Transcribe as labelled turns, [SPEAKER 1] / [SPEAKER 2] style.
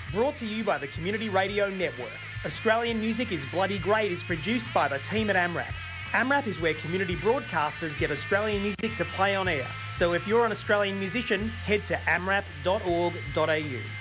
[SPEAKER 1] Brought to you by the Community Radio Network. Australian Music is Bloody Great is produced by the team at AMRAP. AMRAP is where community broadcasters get Australian music to play on air. So if you're an Australian musician, head to amrap.org.au.